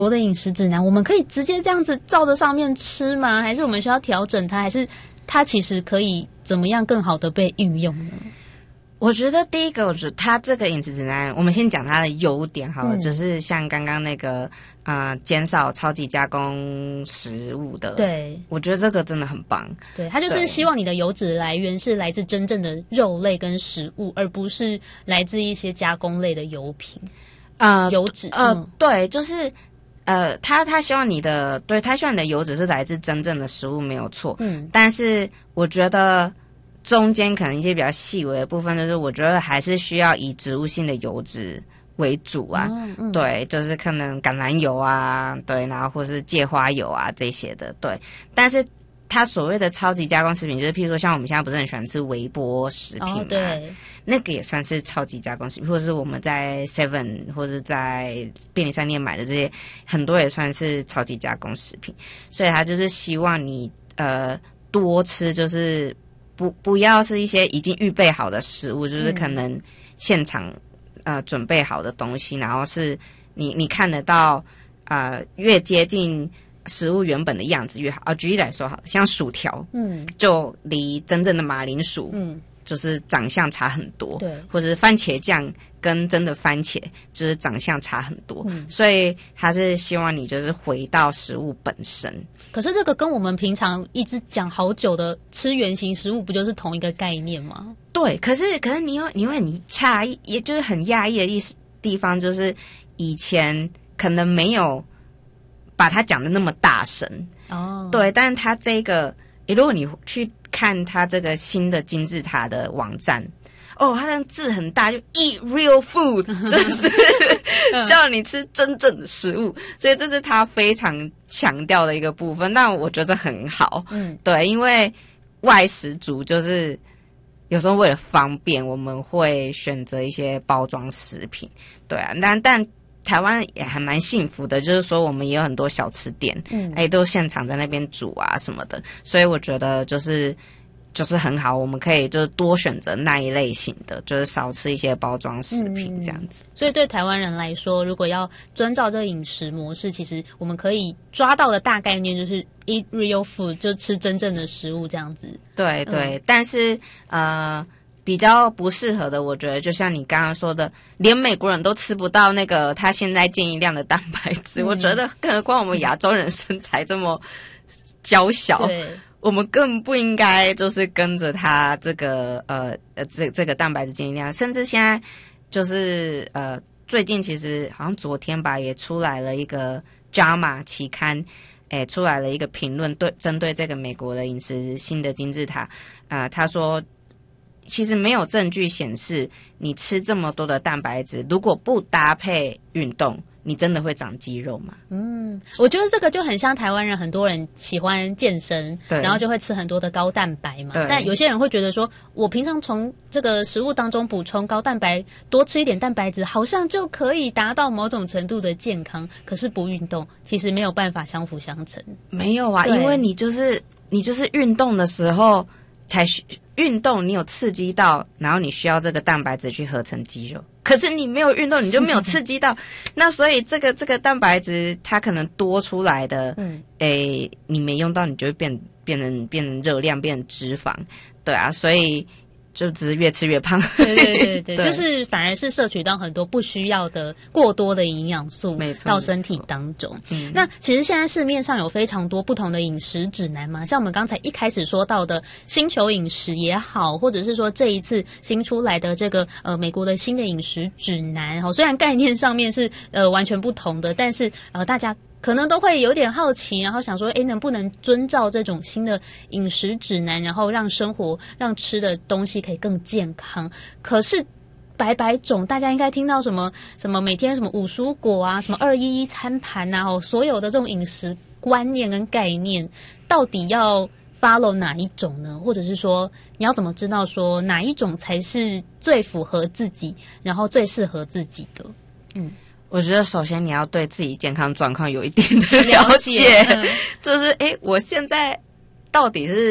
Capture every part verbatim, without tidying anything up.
国的饮食指南，我们可以直接这样子照着上面吃吗？还是我们需要调整它？还是它其实可以怎么样更好的被运用呢？ 我觉得第一个，我觉得它这个饮食指南，我们先讲它的优点好了，嗯、就是像刚刚那个呃，减少超级加工食物的， 对， 我觉得这个真的很棒。 对，它就是希望你的油脂来源是来自真正的肉类跟食物，而不是来自一些加工类的油品。呃，油脂， 呃， 嗯、 对，就是呃，他他希望你的，对他希望你的油脂是来自真正的食物，没有错。嗯，但是我觉得。中间可能一些比较细微的部分，就是我觉得还是需要以植物性的油脂为主啊，嗯嗯、对，就是可能橄榄油啊，对，然后或是芥花油啊这些的，对。但是它所谓的超级加工食品，就是譬如说像我们现在不是很喜欢吃微波食品嘛、哦， 对， 那个也算是超级加工食品，或者是我们在 Seven 或者在便利商店买的这些，很多也算是超级加工食品，所以它就是希望你呃多吃，就是。不不要是一些已经预备好的食物，就是可能现场、嗯、呃准备好的东西，然后是你你看得到呃越接近食物原本的样子越好。啊，举例来说好，像薯条，嗯，就离真正的马铃薯，嗯，就是长相差很多，对，或者是番茄酱跟真的番茄就是长相差很多，嗯，所以他是希望你就是回到食物本身。 可是这个跟我们平常一直讲好久的吃原型食物不就是同一个概念吗？ 对，可是可是你因为因为你诧异，也就是很讶异的意思地方，就是以前可能没有把它讲的那么大声哦。对，但是他这个，如果你去看他这个新的金字塔的网站。哦，它的字很大，就 eat real food， 就是叫你吃真正的食物，所以这是他非常强调的一个部分。但我觉得很好，嗯，对，因为外食族就是有时候为了方便，我们会选择一些包装食品，对啊，但但台湾也还蛮幸福的，就是说我们也有很多小吃店，嗯，哎，都现场在那边煮啊什么的，所以我觉得就是。就是很好，我们可以就是多选择那一类型的，就是少吃一些包装食品这样子。 嗯、所以对台湾人来说，如果要遵照这个饮食模式，其实我们可以抓到的大概念就是 eat real food， 就吃真正的食物这样子。 对对，嗯、但是呃比较不适合的，我觉得就像你刚刚说的，连美国人都吃不到那个他现在建议量的蛋白质，嗯、我觉得更何况我们亚洲人身材这么娇小。对。我们更不应该就是跟着他这个呃呃这这个蛋白质建议量，甚至现在就是呃最近其实好像昨天吧也出来了一个 J A M A 期刊，诶出来了一个评论，对针对这个美国的饮食新的金字塔啊、呃，他说其实没有证据显示你吃这么多的蛋白质，如果不搭配运动。你真的会长肌肉吗？ 嗯，我觉得这个就很像台湾人，很多人喜欢健身，然后就会吃很多的高蛋白嘛。但有些人会觉得说，我平常从这个食物当中补充高蛋白，多吃一点蛋白质，好像就可以达到某种程度的健康。可是不运动，其实没有办法相辅相成。 没有啊，因为你就是你就是运动的时候才运动，你有刺激到，然后你需要这个蛋白质去合成肌肉。可是你没有运动，你就没有刺激到，那所以这个这个蛋白质它可能多出来的，嗯，诶，你没用到，你就会变变成变成热量，变成脂肪，对啊，所以就只是越吃越胖。 对对对 对, 对，就是反而是摄取到很多不需要的过多的营养素到身体当中。嗯、那其实现在市面上有非常多不同的饮食指南嘛，像我们刚才一开始说到的星球饮食也好，或者是说这一次新出来的这个呃美国的新的饮食指南，虽然概念上面是呃完全不同的，但是呃大家可能都会有点好奇，然后想说，诶，能不能遵照这种新的饮食指南，然后让生活、让吃的东西可以更健康？可是百百种，大家应该听到什么什么每天什么五蔬果啊，什么二一一餐盘啊，所有的这种饮食观念跟概念，到底要 follow 哪一种呢？或者是说，你要怎么知道说哪一种才是最符合自己，然后最适合自己的？嗯。 我觉得首先你要对自己健康状况有一定的了解，了解嗯、就是诶我现在到底是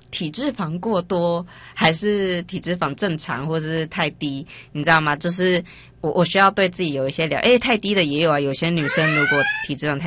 体脂肪过多还是体脂肪正常或者是太低，你知道吗？就是我我需要对自己有一些了，哎，太低的也有啊，有些女生如果体脂肪太